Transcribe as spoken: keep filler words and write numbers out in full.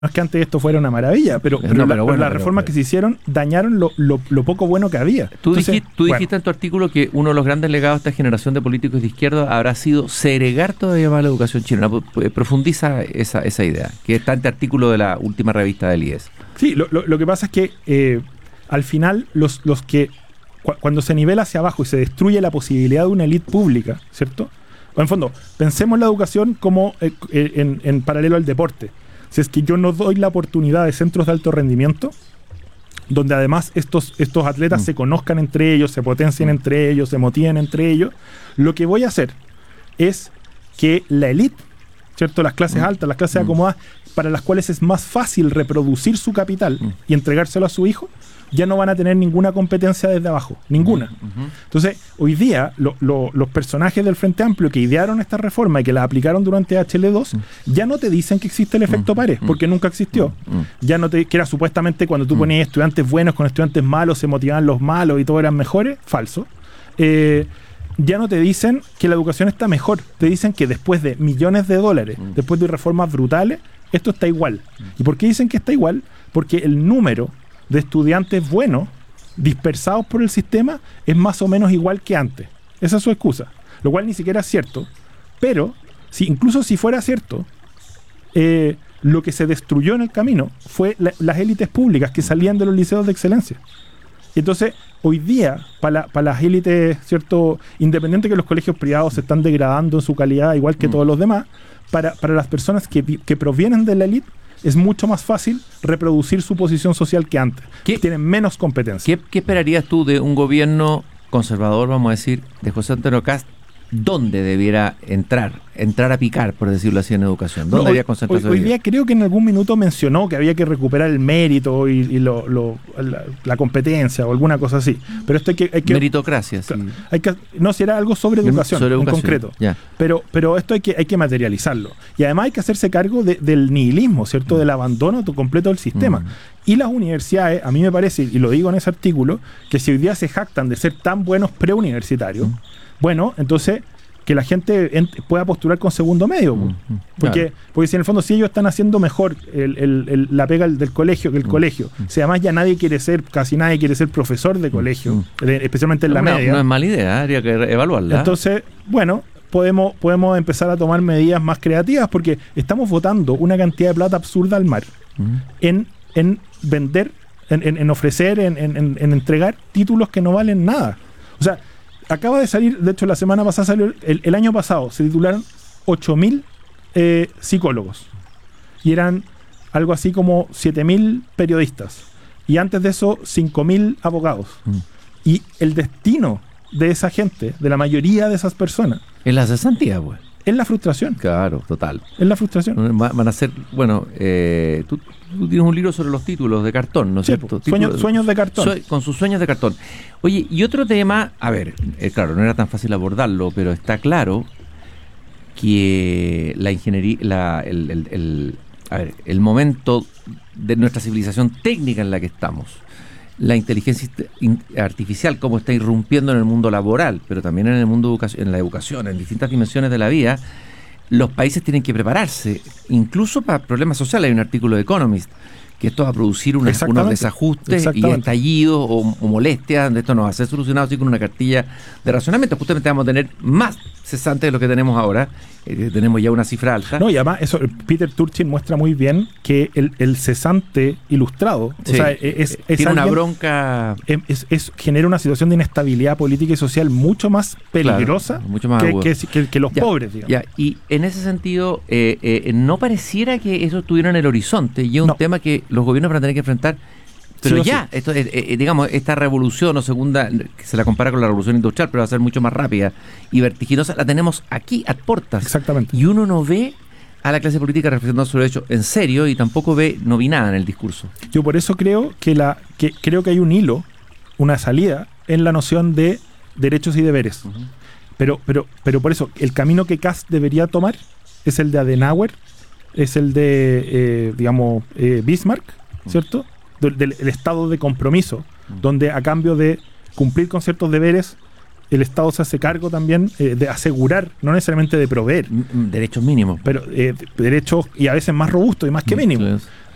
No es que antes esto fuera una maravilla, pero, pero, no, la, pero bueno, las pero, reformas pero, que se hicieron dañaron lo, lo, lo poco bueno que había. Tú, Entonces, dijiste, tú bueno, dijiste en tu artículo que uno de los grandes legados de esta generación de políticos de izquierda habrá sido segregar todavía más la educación chilena. Profundiza esa, esa idea, que está en este artículo de la última revista del I E S. Sí, lo, lo, lo que pasa es que eh, al final los, los que cu- cuando se nivela hacia abajo y se destruye la posibilidad de una élite pública, ¿cierto? O en fondo, pensemos la educación como eh, en, en paralelo al deporte. Si es que yo no doy la oportunidad de centros de alto rendimiento, donde además estos, estos atletas mm. se conozcan entre ellos, se potencien mm. entre ellos, se motiven entre ellos, lo que voy a hacer es que la élite, ¿cierto? Las clases mm. altas, las clases mm. acomodadas, para las cuales es más fácil reproducir su capital mm. y entregárselo a su hijo, ya no van a tener ninguna competencia desde abajo, ninguna. Uh-huh. Entonces, hoy día, lo, lo, los personajes del Frente Amplio que idearon esta reforma y que la aplicaron durante H L dos, uh-huh. ya no te dicen que existe el efecto uh-huh. pares, porque nunca existió. Uh-huh. Ya no te, que era supuestamente cuando tú uh-huh. ponías estudiantes buenos con estudiantes malos, se motivaban los malos y todos eran mejores, falso. Eh, ya no te dicen que la educación está mejor, te dicen que después de millones de dólares, uh-huh. después de reformas brutales, esto está igual. Uh-huh. ¿Y por qué dicen que está igual? Porque el número de estudiantes buenos dispersados por el sistema es más o menos igual que antes. Esa es su excusa, lo cual ni siquiera es cierto. Pero, si, incluso si fuera cierto, eh, lo que se destruyó en el camino fue la, las élites públicas que salían de los liceos de excelencia. Entonces, hoy día, para la, pa las élites, ¿cierto?, independiente que los colegios privados se están degradando en su calidad, igual que mm. todos los demás, para, para las personas que, que provienen de la élite, es mucho más fácil reproducir su posición social que antes. ¿Qué, Tienen menos competencia. ¿qué, ¿Qué esperarías tú de un gobierno conservador, vamos a decir, de José Antonio Kast? ¿Dónde debiera entrar? Entrar a picar, por decirlo así, en educación. ¿Dónde no, debería hoy, concentrarse? Hoy, hoy día creo que en algún minuto mencionó que había que recuperar el mérito y, y lo, lo, la, la competencia o alguna cosa así. Pero esto hay que... Hay que Meritocracia, sí. Hay que, no, si era algo sobre educación, sobre educación en concreto. Ya. Pero, pero esto hay que, hay que materializarlo. Y además hay que hacerse cargo de, del nihilismo, ¿cierto? Mm. Del abandono completo del sistema. Mm. Y las universidades, a mí me parece, y lo digo en ese artículo, que si hoy día se jactan de ser tan buenos preuniversitarios, mm. bueno, entonces... que la gente ent- pueda postular con segundo medio. Mm, mm, porque, claro. porque si en el fondo si ellos están haciendo mejor el, el, el, la pega del colegio que el mm, colegio, mm. si además ya nadie quiere ser, casi nadie quiere ser profesor de colegio, mm. especialmente en la no, media. No es mala idea, habría que evaluarla. Entonces, bueno, podemos, podemos empezar a tomar medidas más creativas porque estamos votando una cantidad de plata absurda al mar mm. en, en vender, en, en, en ofrecer, en, en, en entregar títulos que no valen nada. O sea, acaba de salir, de hecho la semana pasada salió, el, el año pasado se titularon ocho mil eh, psicólogos y eran algo así como siete mil periodistas y antes de eso cinco mil abogados. Mm. Y el destino de esa gente, de la mayoría de esas personas, es la cesantía, pues. Es la frustración. Claro, total. Es la frustración. Van a ser, bueno, eh, tú, tú tienes un libro sobre los títulos de cartón, ¿no es sí, cierto? Sueño, títulos, sueños de cartón. Su, con sus sueños de cartón. Oye, y otro tema, a ver, eh, claro, no era tan fácil abordarlo, pero está claro que la ingeniería, la, el, el, el, a ver, el momento de nuestra civilización técnica en la que estamos, la inteligencia artificial, cómo está irrumpiendo en el mundo laboral, pero también en el mundo educación, en la educación, en distintas dimensiones de la vida, los países tienen que prepararse, incluso para problemas sociales. Hay un artículo de Economist que esto va a producir unas, unos desajustes y estallidos o, o molestias. Esto no va a ser solucionado así con una cartilla de razonamiento. Justamente vamos a tener más cesantes de lo que tenemos ahora. Eh, tenemos ya una cifra alta. No, y además eso, Peter Turchin muestra muy bien que el, el cesante ilustrado, sí, o sea, es, es tiene alguien, una bronca, es, es, es, genera una situación de inestabilidad política y social mucho más peligrosa, claro, mucho más que, que, que, que los ya, pobres, digamos. Ya. Y en ese sentido, eh, eh, no pareciera que eso estuviera en el horizonte, y es un no. tema que los gobiernos van a tener que enfrentar. Pero sí, ya, sí. esto eh, eh, digamos, esta revolución o segunda, que se la compara con la revolución industrial, pero va a ser mucho más rápida y vertiginosa, la tenemos aquí a puertas. Exactamente. Y uno no ve a la clase política reflexionando sobre ello en serio, y tampoco ve, no vi nada en el discurso. Yo por eso creo que la que creo que hay un hilo, una salida en la noción de derechos y deberes. Uh-huh. Pero, pero, pero por eso, el camino que Kast debería tomar es el de Adenauer, es el de, eh, digamos, eh, Bismarck, ¿cierto? Del, del el estado de compromiso, uh-huh. donde a cambio de cumplir con ciertos deberes, el Estado se hace cargo también eh, de asegurar, no necesariamente de proveer. Derechos mínimos. Pero eh, derechos, y a veces más robustos y más que mínimos.